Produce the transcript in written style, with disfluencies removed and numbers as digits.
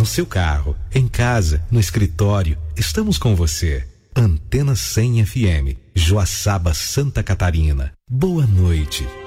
no seu carro, em casa, no escritório, estamos com você. Antena 100 FM, Joaçaba, Santa Catarina. Boa noite.